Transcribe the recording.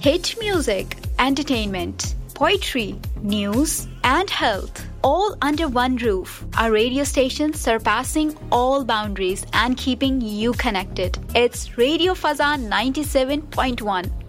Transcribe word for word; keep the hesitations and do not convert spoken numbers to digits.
Hit music, entertainment, poetry, news, and health. All under one roof. A radio station surpassing all boundaries and keeping you connected. It's Radio Fazan ninety-seven point one.